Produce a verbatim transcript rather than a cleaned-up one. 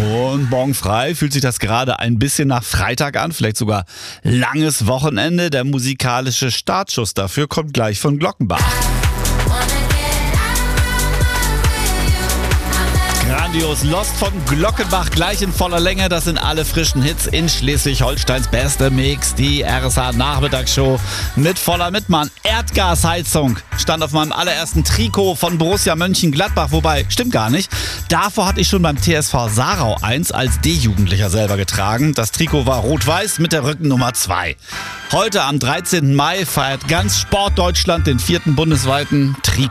Und morgen frei fühlt sich das gerade ein bisschen nach Freitag an, vielleicht sogar langes Wochenende. Der musikalische Startschuss dafür kommt gleich von Glockenbach. Grandios Lost von Glockenbach gleich in voller Länge. Das sind alle frischen Hits in Schleswig-Holsteins beste Mix. Die R S A-Nachmittagsshow mit voller Mitmann. Erdgasheizung stand auf meinem allerersten Trikot von Borussia Mönchengladbach. Wobei, stimmt gar nicht. Davor hatte ich schon beim T S V Sarau eins als D-Jugendlicher selber getragen. Das Trikot war rot-weiß mit der Rückennummer zwei. Heute am dreizehnten Mai feiert ganz Sportdeutschland den vierten bundesweiten Trikot.